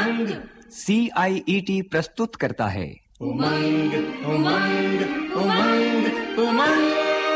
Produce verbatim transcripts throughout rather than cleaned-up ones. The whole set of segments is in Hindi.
उमंग। सी आई ई टी प्रस्तुत करता है उमंग उमंग उमंग उमंग।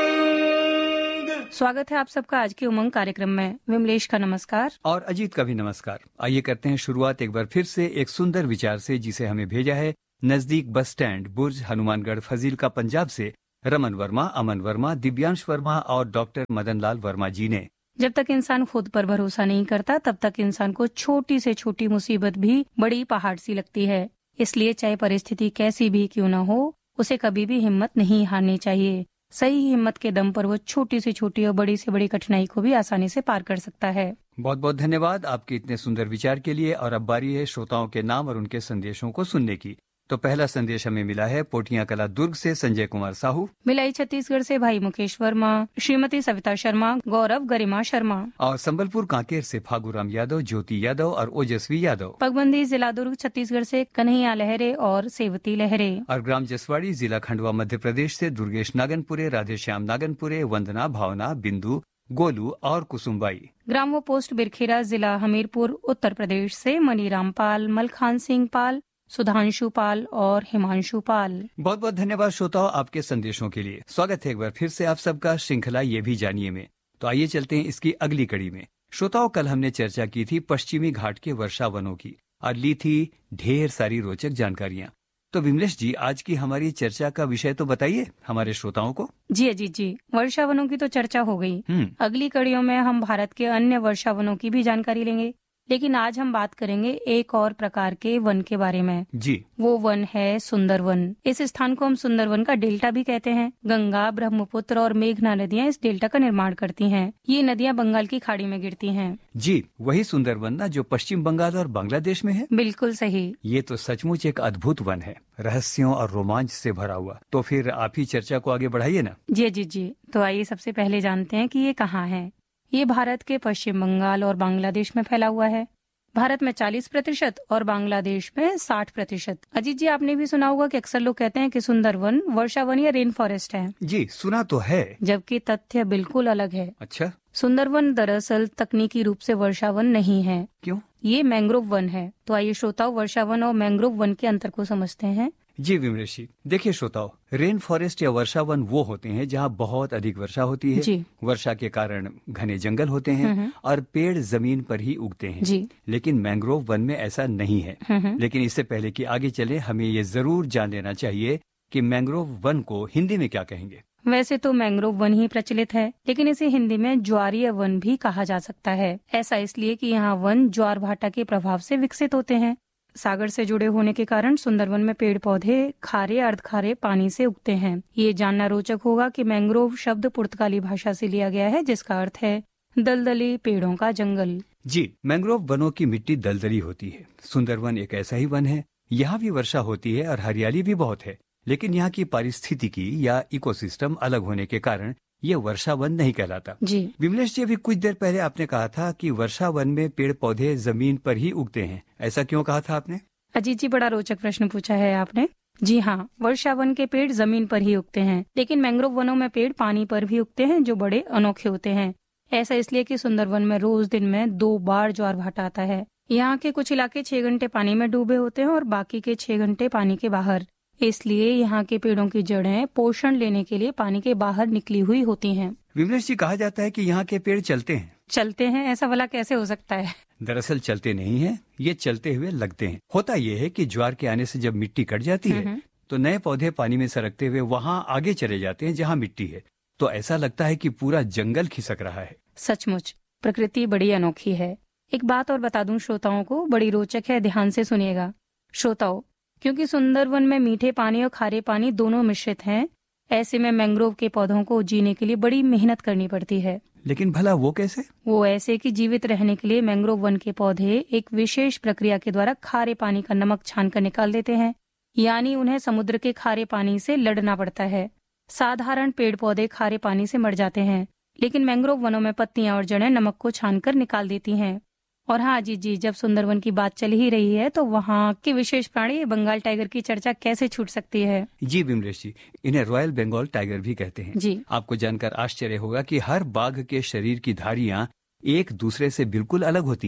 स्वागत है आप सबका आज के उमंग कार्यक्रम में। विमलेश का नमस्कार और अजीत का भी नमस्कार। आइए करते हैं शुरुआत एक बार फिर से एक सुंदर विचार से, जिसे हमें भेजा है नजदीक बस स्टैंड बुर्ज हनुमानगढ़ फजीलका पंजाब से रमन वर्मा, अमन वर्मा, दिव्यांश वर्मा और डॉक्टर मदन लाल वर्मा जी ने। जब तक इंसान खुद पर भरोसा नहीं करता तब तक इंसान को छोटी से छोटी मुसीबत भी बड़ी पहाड़ सी लगती है। इसलिए चाहे परिस्थिति कैसी भी क्यों न हो, उसे कभी भी हिम्मत नहीं हारनी चाहिए। सही हिम्मत के दम पर वो छोटी से छोटी और बड़ी से बड़ी कठिनाई को भी आसानी से पार कर सकता है। बहुत बहुत धन्यवाद आपके इतने सुंदर विचार के लिए। और अब बारी है श्रोताओं के नाम और उनके संदेशों को सुनने की। तो पहला संदेश हमें मिला है पोटिया कला दुर्ग से संजय कुमार साहू, मिलाई छत्तीसगढ़ से भाई मुकेश वर्मा, श्रीमती सविता शर्मा, गौरव गरिमा शर्मा और संबलपुर कांकेर से फागूराम यादव, ज्योति यादव और ओजस्वी यादव। पगबंदी जिला दुर्ग छत्तीसगढ़ से कन्हैया लहरे और सेवती लहरे। और ग्राम जसवाड़ी जिला खंडवा मध्य प्रदेश से दुर्गेश नागनपुरे, राधेश्याम नागनपुरे, वंदना, भावना, बिंदु, गोलू और कुसुमबाई। ग्राम व पोस्ट बिरखेरा जिला हमीरपुर उत्तर प्रदेश से मनीराम पाल, मलखान सिंह पाल, सुधांशु पाल और हिमांशु पाल। बहुत बहुत धन्यवाद श्रोताओं आपके संदेशों के लिए। स्वागत है एक बार फिर से आप सबका श्रृंखला ये भी जानिए में। तो आइए चलते हैं इसकी अगली कड़ी में। श्रोताओं, कल हमने चर्चा की थी पश्चिमी घाट के वर्षा वनों की और ली थी ढेर सारी रोचक जानकारियाँ। तो विमलेश जी, आज की हमारी चर्चा का विषय तो बताइए हमारे श्रोताओं को। जी अजीत जी, वर्षा वनों की तो चर्चा हो गई। हम्म अगली कड़ियों में हम भारत के अन्य वर्षा वनों की भी जानकारी लेंगे, लेकिन आज हम बात करेंगे एक और प्रकार के वन के बारे में। जी, वो वन है सुंदरवन। इस स्थान को हम सुंदरवन का डेल्टा भी कहते हैं। गंगा, ब्रह्मपुत्र और मेघना नदियां इस डेल्टा का निर्माण करती हैं। ये नदियां बंगाल की खाड़ी में गिरती हैं। जी, वही सुंदरवन ना जो पश्चिम बंगाल और बांग्लादेश में है। बिल्कुल सही। ये तो सचमुच एक अद्भुत वन है, रहस्यों और रोमांच से भरा हुआ। तो फिर आप ही चर्चा को आगे बढ़ाइए ना। जी अजीत जी, तो आइए सबसे पहले जानते हैं कि ये कहाँ है। ये भारत के पश्चिम बंगाल और बांग्लादेश में फैला हुआ है। भारत में चालीस प्रतिशत और बांग्लादेश में साठ प्रतिशत। अजीत जी, आपने भी सुना होगा कि अक्सर लोग कहते हैं कि सुंदरवन वर्षा वन या रेन फॉरेस्ट है। जी, सुना तो है, जबकि तथ्य बिल्कुल अलग है। अच्छा, सुंदरवन दरअसल तकनीकी रूप से वर्षा वन नहीं है। क्यों? ये मैंग्रोव वन है। तो आइए श्रोताओं, वर्षा वन और मैंग्रोव वन के अंतर को समझते हैं। जी विमलेश जी, देखिए श्रोताओं, रेन फॉरेस्ट या वर्षा वन वो होते हैं जहाँ बहुत अधिक वर्षा होती है। जी। वर्षा के कारण घने जंगल होते हैं और पेड़ जमीन पर ही उगते हैं। जी। लेकिन मैंग्रोव वन में ऐसा नहीं है। लेकिन इससे पहले कि आगे चले, हमें ये जरूर जान लेना चाहिए कि मैंग्रोव वन को हिंदी में क्या कहेंगे। वैसे तो मैंग्रोव वन ही प्रचलित है, लेकिन इसे हिंदी में ज्वारीय वन भी कहा जा सकता है। ऐसा इसलिए कि यहाँ वन ज्वार भाटा के प्रभाव से विकसित होते हैं। सागर से जुड़े होने के कारण सुंदरवन में पेड़ पौधे खारे अर्धखारे पानी से उगते हैं। ये जानना रोचक होगा कि मैंग्रोव शब्द पुर्तगाली भाषा से लिया गया है, जिसका अर्थ है दलदली पेड़ों का जंगल। जी, मैंग्रोव वनों की मिट्टी दलदली होती है। सुंदरवन एक ऐसा ही वन है। यहाँ भी वर्षा होती है और हरियाली भी बहुत है, लेकिन यहाँ की पारिस्थितिकी या इकोसिस्टम अलग होने के कारण ये वर्षा वन नहीं कहलाता। जी विमलेश जी, अभी कुछ देर पहले आपने कहा था कि वर्षा वन में पेड़ पौधे जमीन पर ही उगते हैं। ऐसा क्यों कहा था आपने? अजीत जी, बड़ा रोचक प्रश्न पूछा है आपने। जी हाँ, वर्षा वन के पेड़ जमीन पर ही उगते हैं, लेकिन मैंग्रोव वनों में पेड़ पानी पर भी उगते हैं, जो बड़े अनोखे होते हैं। ऐसा इसलिए कि सुंदरवन में रोज दिन में दो बार ज्वार भाटा आता है। यहाँ के कुछ इलाके छह घंटे पानी में डूबे होते हैं और बाकी के छह घंटे पानी के बाहर। इसलिए यहाँ के पेड़ों की जड़ें पोषण लेने के लिए पानी के बाहर निकली हुई होती हैं। विमलेश जी, कहा जाता है कि यहाँ के पेड़ चलते हैं। चलते हैं? ऐसा भला कैसे हो सकता है? दरअसल चलते नहीं हैं, ये चलते हुए लगते हैं। होता ये है कि ज्वार के आने से जब मिट्टी कट जाती है तो नए पौधे पानी में सरकते हुए वहाँ आगे चले जाते हैं जहाँ मिट्टी है। तो ऐसा लगता है कि पूरा जंगल खिसक रहा है। सचमुच प्रकृति बड़ी अनोखी है। एक बात और बता दूं श्रोताओं को, बड़ी रोचक है, ध्यान से सुनिएगा श्रोताओं। क्योंकि सुंदरवन में मीठे पानी और खारे पानी दोनों मिश्रित हैं, ऐसे में मैंग्रोव के पौधों को जीने के लिए बड़ी मेहनत करनी पड़ती है। लेकिन भला वो कैसे? वो ऐसे कि जीवित रहने के लिए मैंग्रोव वन के पौधे एक विशेष प्रक्रिया के द्वारा खारे पानी का नमक छान कर निकाल देते हैं, यानी उन्हें समुद्र के खारे पानी से लड़ना पड़ता है। साधारण पेड़ पौधे खारे पानी से मर जाते हैं, लेकिन मैंग्रोव वनों में पत्तियां और जड़ें नमक को छान कर निकाल देती हैं। और हाँ अजीत जी, जब सुंदरवन की बात चल ही रही है तो वहाँ के विशेष प्राणी बंगाल टाइगर की चर्चा कैसे छूट सकती है। जी विमलेश जी, इन्हें रॉयल बंगाल टाइगर भी कहते हैं। जी, आपको जानकर आश्चर्य होगा कि हर बाघ के शरीर की धारियां एक दूसरे से बिल्कुल अलग होती हैं।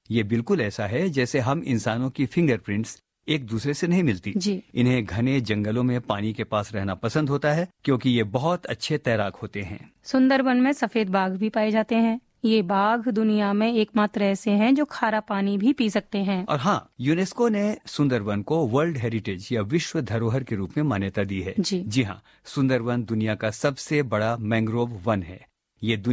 ये बिल्कुल ऐसा है जैसे हम इंसानों की फिंगरप्रिंट्स एक दूसरे से नहीं मिलती। जी। इन्हें घने जंगलों में पानी के पास रहना पसंद होता है क्योंकि ये बहुत अच्छे तैराक होते हैं। सुंदरबन में सफेद बाघ भी पाए जाते हैं। ये बाघ दुनिया में एकमात्र ऐसे हैं जो खारा पानी भी पी सकते हैं। और हाँ, यूनेस्को ने सुंदरबन को वर्ल्ड हेरिटेज या विश्व धरोहर के रूप में मान्यता दी है। जी। जी हाँ, सुंदरबन दुनिया का सबसे बड़ा मैंग्रोव वन है। ये